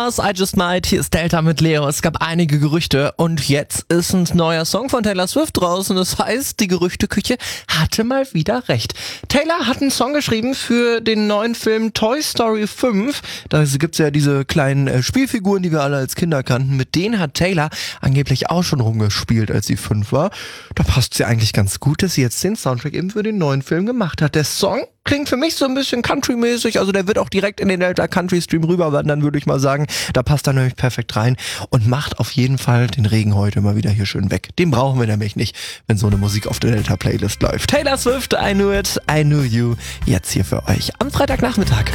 war's, I Just Might, hier ist Delta mit Leo. Es gab einige Gerüchte und jetzt ist ein neuer Song von Taylor Swift draußen. Das heißt, die Gerüchteküche hatte mal wieder recht. Taylor hat einen Song geschrieben für den neuen Film Toy Story 5. Da gibt's ja diese kleinen Spielfiguren, die wir alle als Kinder kannten. Mit denen hat Taylor angeblich auch schon rumgespielt, als sie 5 war. Da passt sie eigentlich ganz gut, dass sie jetzt den Soundtrack eben für den neuen Film gemacht hat. Der Song klingt für mich so ein bisschen Country-mäßig, also der wird auch direkt in den Delta Country Stream rüberwandern, würde ich mal sagen. Da passt er nämlich perfekt rein und macht auf jeden Fall den Regen heute mal wieder hier schön weg. Den brauchen wir nämlich nicht, wenn so eine Musik auf der Delta Playlist läuft. Taylor Swift, I Knew It, I Knew You, jetzt hier für euch am Freitagnachmittag.